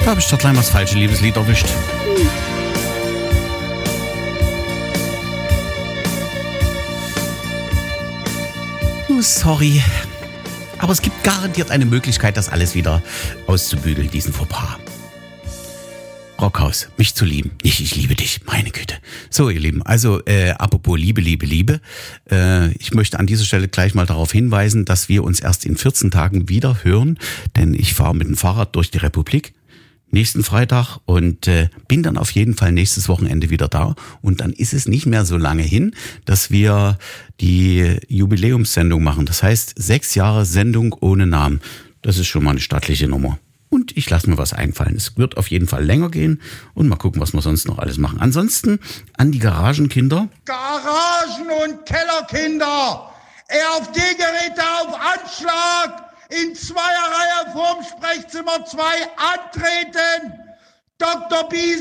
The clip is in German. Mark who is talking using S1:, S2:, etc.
S1: Da habe ich doch gleich mal das falsche Liebeslied erwischt. Sorry. Aber es gibt garantiert eine Möglichkeit, das alles wieder auszubügeln, diesen Fauxpas. Brockhaus, mich zu lieben. Nicht, ich liebe dich, meine Güte. So, ihr Lieben, also apropos Liebe, Liebe, Liebe. Ich möchte an dieser Stelle gleich mal darauf hinweisen, dass wir uns erst in 14 Tagen wieder hören, denn ich fahre mit dem Fahrrad durch die Republik nächsten Freitag und bin dann auf jeden Fall nächstes Wochenende wieder da. Und dann ist es nicht mehr so lange hin, dass wir die Jubiläumssendung machen. Das heißt, 6 Jahre Sendung ohne Namen. Das ist schon mal eine stattliche Nummer. Und ich lasse mir was einfallen. Es wird auf jeden Fall länger gehen und mal gucken, was wir sonst noch alles machen. Ansonsten an die Garagenkinder.
S2: Garagen- und Kellerkinder, RFD-Geräte auf Anschlag, in Zweierreihe vorm Sprechzimmer 2 antreten. Dr. Bies